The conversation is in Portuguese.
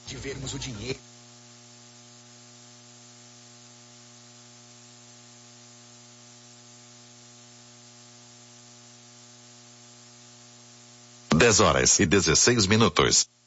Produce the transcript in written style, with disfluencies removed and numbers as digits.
de vermos o dinheiro. Horas e 16 minutos.